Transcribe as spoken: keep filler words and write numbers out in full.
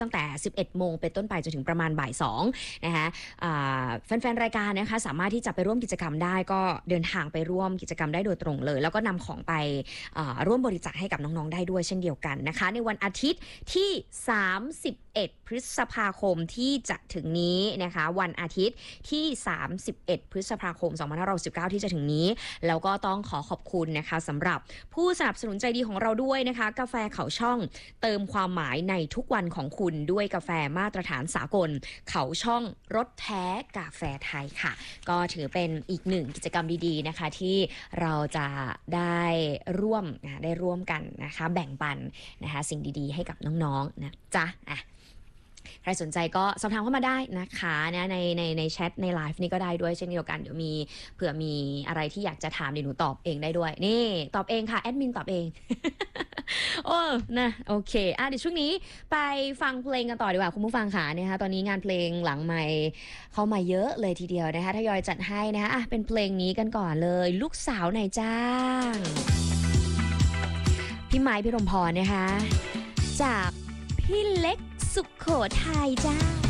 ตั้งแต่ สิบเอ็ดโมงเป็นต้นไปจนถึงประมาณบ่ายสองนะคะแฟนๆรายการนะคะสามารถที่จะไปร่วมกิจกรรมได้ก็เดินทางไปร่วมกิจกรรมได้โดยตรงเลยแล้วก็นำของไปร่วมบริจาคให้กับน้องๆได้ด้วยเช่นเดียวกันนะคะในวันอาทิตย์ที่สามสิบเอ็ดพฤษภาคมที่จะถึงนี้นะคะวันอาทิตย์ที่สามสิบเอ็ดพฤษภาคมสองพันห้าร้อยหกสิบเก้าที่จะถึงนี้แล้วก็ต้องขอขอบคุณนะคะสำหรับผู้สนับสนุนใจดีของเราด้วยนะคะกาแฟเขาช่องเติมความหมายในทุกวันของคุณด้วยกาแฟมาตรฐานสากลเขาช่องรสแท้กาแฟไทยค่ะก็ถือเป็นอีกหนึ่งกิจกรรมดีๆนะคะที่เราจะได้ร่วมนะได้ร่วมกันนะคะแบ่งปันนะคะสิ่งดีๆให้กับน้องๆนะจ๊ะอ่ะใครสนใจก็สอบถามเข้ามาได้นะคะนะในในในแชทในไลฟ์นี่ก็ได้ด้วยเช่นเดียวกันเดี๋ยวมีเผื่อมีอะไรที่อยากจะถามเดี๋ยวหนูตอบเองได้ด้วยนี่ตอบเองค่ะแอดมินตอบเอง โอ้นะโอเคอ่ะเดี๋ยวช่วงนี้ไปฟังเพลงกันต่อดีกว่าคุณผู้ฟังค่ะนะคะตอนนี้งานเพลงหลังใหม่เข้ามาเยอะเลยทีเดียวนะคะทยอยจัดให้นะคะอ่ะเป็นเพลงนี้กันก่อนเลยลูกสาวนายจ้างพี่ไม้พี่รมพรนะคะจากพี่เล็กสุขโขทัยจ้า